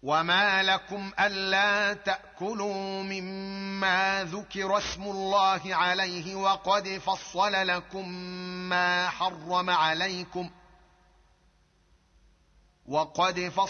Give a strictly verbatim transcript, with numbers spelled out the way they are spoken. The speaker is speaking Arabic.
وما لكم ألا تأكلوا مما ذكر اسم الله عليه وقد فصل لكم ما حرم عليكم وقد فصل